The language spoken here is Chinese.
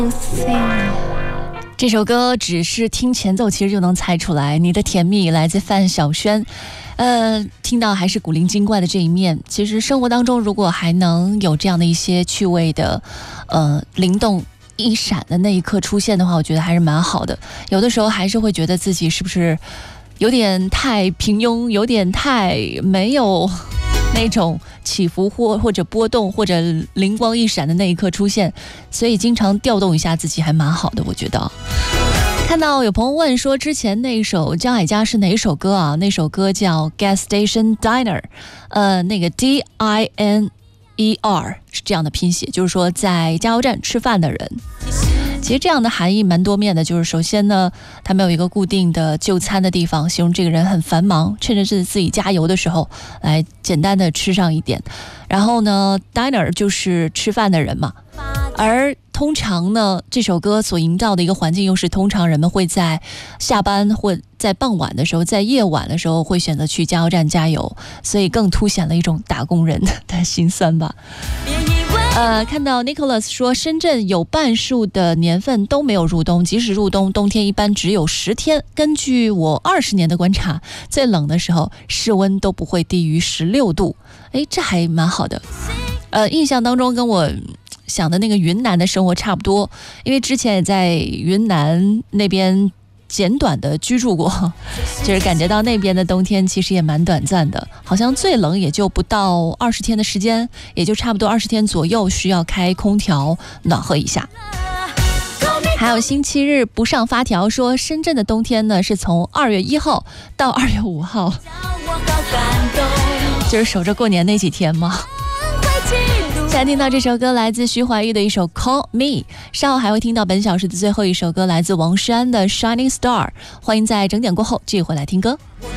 这首歌只是听前奏其实就能猜出来，你的甜蜜来自范晓萱。听到还是古灵精怪的这一面。其实生活当中如果还能有这样的一些趣味的灵动一闪的那一刻出现的话，我觉得还是蛮好的。有的时候还是会觉得自己是不是有点太平庸，有点太没有那种起伏或者波动或者灵光一闪的那一刻出现，所以经常调动一下自己还蛮好的，我觉得。看到有朋友问说之前那一首江海佳是哪一首歌啊？那首歌叫 Gas Station Diner， 那个 DINER 是这样的拼写，就是说在加油站吃饭的人。其实这样的含义蛮多面的，就是首先呢，他没有一个固定的就餐的地方，形容这个人很繁忙，趁着是自己加油的时候来简单的吃上一点。然后呢 diner 就是吃饭的人嘛，而通常呢这首歌所营造的一个环境又是通常人们会在下班或在傍晚的时候，在夜晚的时候会选择去加油站加油，所以更凸显了一种打工人的心酸吧。看到 Nicholas 说深圳有半数的年份都没有入冬，即使入冬，冬天一般只有10天。根据我20年的观察，最冷的时候室温都不会低于16度。这还蛮好的。印象当中跟我想的那个云南的生活差不多，因为之前也在云南那边简短的居住过，就是感觉到那边的冬天其实也蛮短暂的，好像最冷也就不到20天的时间，也就差不多20天左右需要开空调暖和一下。还有星期日不上发条说深圳的冬天呢是从2月1号到2月5号，就是守着过年那几天吗？现在听到这首歌来自徐怀钰的一首 Call Me， 稍后还会听到本小时的最后一首歌来自王诗安的 Shining Star。 欢迎在整点过后继续回来听歌。